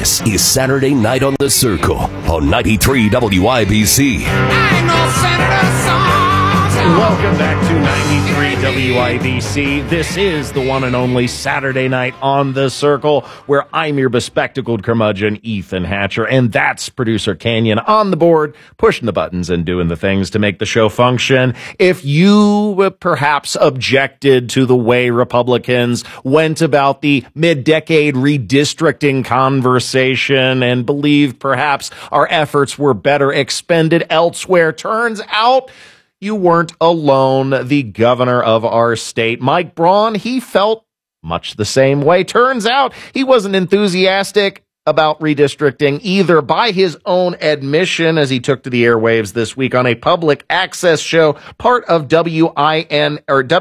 This is Saturday Night on the Circle on 93 WIBC. I ain't no senator, son. Welcome back to 93 WIBC. This is the one and only Saturday Night on the Circle, where I'm your bespectacled curmudgeon, Ethan Hatcher, and that's producer Canyon on the board, pushing the buttons and doing the things to make the show function. If you perhaps objected to the way Republicans went about the mid-decade redistricting conversation and believed perhaps our efforts were better expended elsewhere, turns out you weren't alone. The governor of our state, Mike Braun, he felt much the same way. Turns out he wasn't enthusiastic about redistricting either, by his own admission, as he took to the airwaves this week on a public access show, part of WNIN,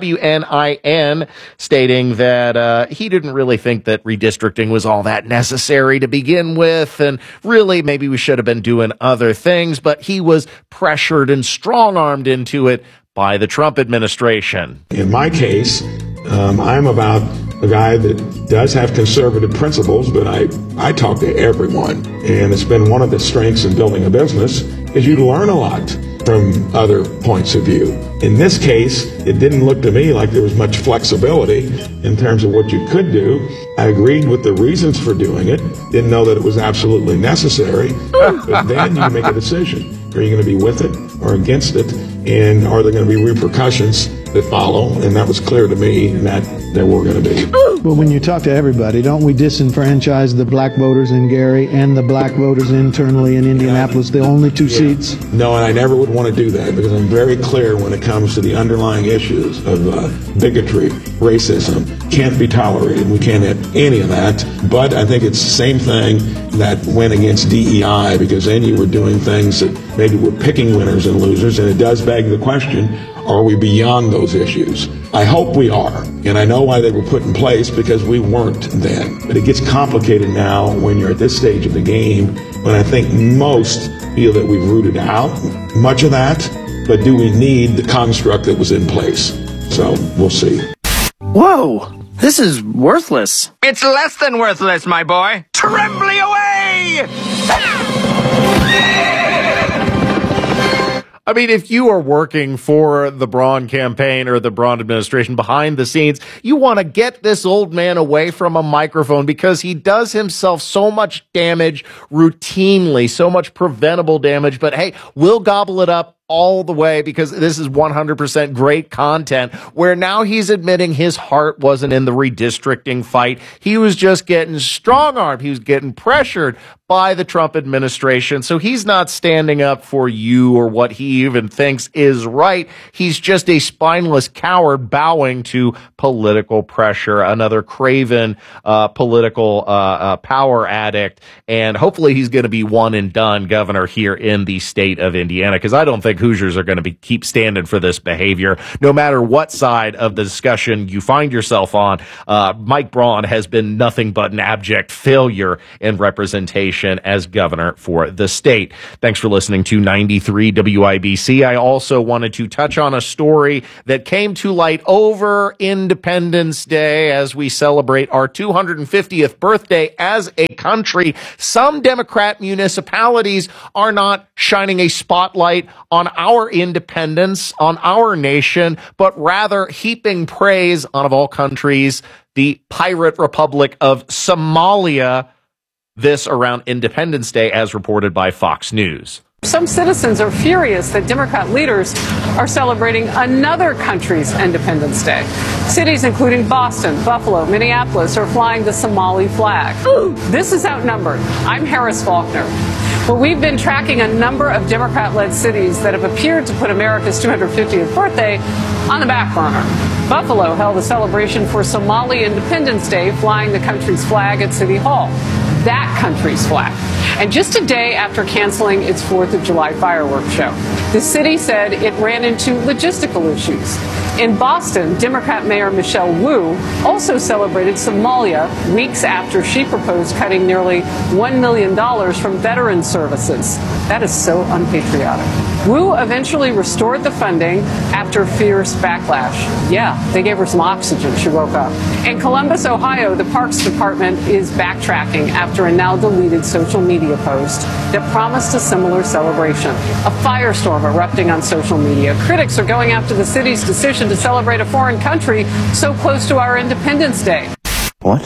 stating that he didn't really think that redistricting was all that necessary to begin with, and really maybe we should have been doing other things, but he was pressured and strong-armed into it by the Trump administration. In my case, I'm about a guy that does have conservative principles, but I talk to everyone. And it's been one of the strengths in building a business is you learn a lot from other points of view. In this case, it didn't look to me like there was much flexibility in terms of what you could do. I agreed with the reasons for doing it, didn't know that it was absolutely necessary, but then you make a decision. Are you going to be with it or against it? And are there going to be repercussions that follow? And that was clear to me that there were going to be. Well, when you talk to everybody, don't we disenfranchise the black voters in Gary and the black voters internally in Indianapolis, the only two seats? No, and I never would want to do that because I'm very clear when it comes to the underlying issues of bigotry, racism, can't be tolerated. We can't have any of that. But I think it's the same thing that went against DEI, because then you were doing things that maybe were picking winners and losers, and it does beg the question, are we beyond those issues? I hope we are, and I know why they were put in place, because we weren't then. But it gets complicated now when you're at this stage of the game, when I think most feel that we've rooted out much of that, but do we need the construct that was in place? So we'll see. Whoa, this is worthless. It's less than worthless, my boy. Trembly away! I mean, if you are working for the Braun campaign or the Braun administration behind the scenes, you want to get this old man away from a microphone, because he does himself so much damage routinely, so much preventable damage. But hey, we'll gobble it up all the way, because this is 100% great content, where now he's admitting his heart wasn't in the redistricting fight. He was just getting strong-armed. He was getting pressured by the Trump administration. So he's not standing up for you or what he even thinks is right. He's just a spineless coward bowing to political pressure, another craven political power addict. And hopefully he's going to be one and done governor here in the state of Indiana, because I don't think Hoosiers are going to keep standing for this behavior. No matter what side of the discussion you find yourself on, Mike Braun has been nothing but an abject failure in representation as governor for the state. Thanks for listening to 93 WIBC. I also wanted to touch on a story that came to light over Independence Day as we celebrate our 250th birthday as a country. Some Democrat municipalities are not shining a spotlight on our independence, on our nation, but rather heaping praise on, of all countries, the pirate republic of Somalia. This around Independence Day, as reported by Fox News. Some citizens are furious that Democrat leaders are celebrating another country's Independence Day. Cities including Boston, Buffalo, Minneapolis are flying the Somali flag. This is Outnumbered. I'm Harris Faulkner. Well, we've been tracking a number of Democrat-led cities that have appeared to put America's 250th birthday on the back burner. Buffalo held a celebration for Somali Independence Day, flying the country's flag at City Hall. That country's flag. And just a day after canceling its 4th of July fireworks show, the city said it ran into logistical issues. In Boston, Democrat Mayor Michelle Wu also celebrated Somalia weeks after she proposed cutting nearly $1 million from veteran services. That is so unpatriotic. Wu eventually restored the funding after fierce backlash. Yeah, they gave her some oxygen. She woke up. In Columbus, Ohio, the Parks Department is backtracking after a now deleted social media post that promised a similar celebration. A firestorm erupting on social media. Critics are going after the city's decision to celebrate a foreign country so close to our Independence Day. What?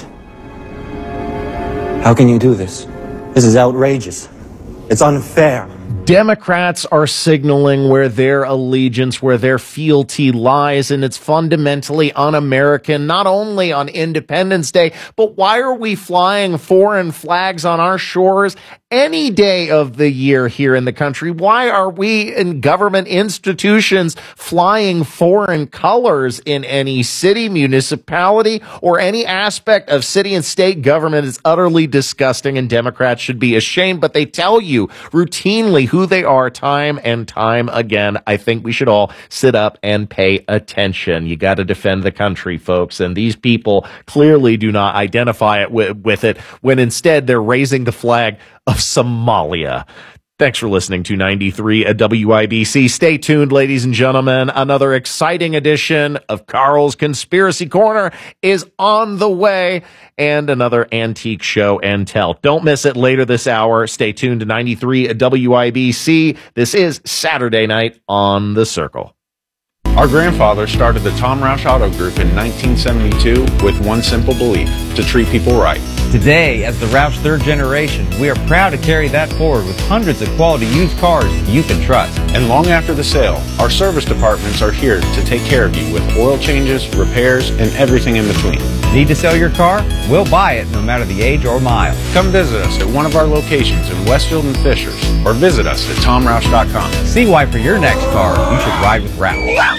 How can you do this? This is outrageous. It's unfair. Democrats are signaling where their allegiance, where their fealty lies, and it's fundamentally un-American, not only on Independence Day, but why are we flying foreign flags on our shores any day of the year here in the country? Why are we in government institutions flying foreign colors in any city, municipality, or any aspect of city and state government? Is utterly disgusting, and Democrats should be ashamed, but they tell you routinely who they are time and time again. I think we should all sit up and pay attention. You got to defend the country, folks, and these people clearly do not identify it with it when instead they're raising the flag of Somalia. Thanks for listening to 93 at WIBC. Stay tuned, ladies and gentlemen. Another exciting edition of Carl's Conspiracy Corner is on the way, and another antique show and tell. Don't miss it later this hour. Stay tuned to 93 at WIBC. This is Saturday night on The Circle. Our grandfather started the Tom Roush Auto Group in 1972 with one simple belief: to treat people right. Today, as the Roush third generation, we are proud to carry that forward with hundreds of quality used cars you can trust. And long after the sale, our service departments are here to take care of you with oil changes, repairs, and everything in between. Need to sell your car? We'll buy it no matter the age or mile. Come visit us at one of our locations in Westfield and Fishers, or visit us at TomRoush.com. See why for your next car, you should ride with Roush.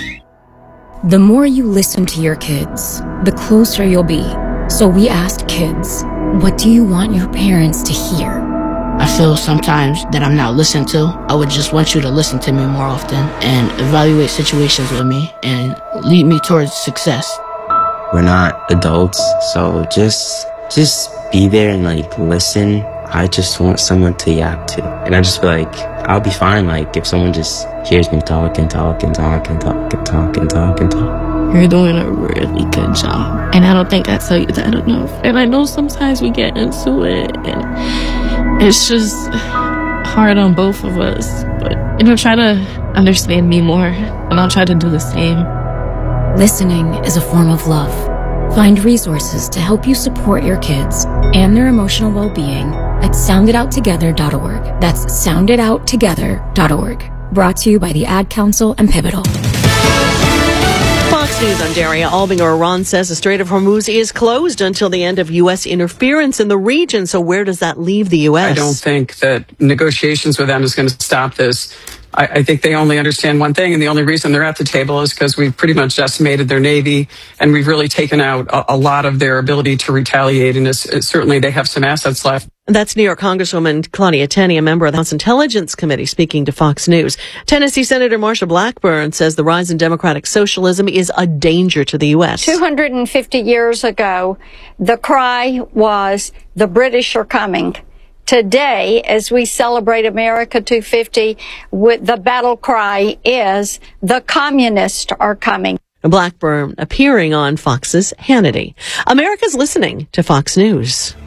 The more you listen to your kids, the closer you'll be. So we asked kids, what do you want your parents to hear? I feel sometimes that I'm not listened to. I would just want you to listen to me more often and evaluate situations with me and lead me towards success. We're not adults, so just be there and listen. I just want someone to yap to. And I just feel like I'll be fine if someone just hears me talk and talk and talk and talk and talk and talk and talk. You're doing a really good job. And I don't think I tell you that enough. And I know sometimes we get into it and it's just hard on both of us. But, try to understand me more and I'll try to do the same. Listening is a form of love. Find resources to help you support your kids and their emotional well-being at sounditouttogether.org. That's sounditouttogether.org. Brought to you by the Ad Council and Pivotal. Fox News, I'm Daria Albinger. Iran says the Strait of Hormuz is closed until the end of U.S. interference in the region. So where does that leave the U.S.? I don't think that negotiations with them is going to stop this. I think they only understand one thing, and the only reason they're at the table is because we've pretty much decimated their Navy, and we've really taken out a lot of their ability to retaliate, and certainly they have some assets left. That's New York Congresswoman Claudia Tenney, a member of the House Intelligence Committee, speaking to Fox News. Tennessee Senator Marsha Blackburn says the rise in democratic socialism is a danger to the U.S. 250 years ago, the cry was, the British are coming. Today, as we celebrate America 250, the battle cry is, the communists are coming. Blackburn appearing on Fox's Hannity. America's listening to Fox News.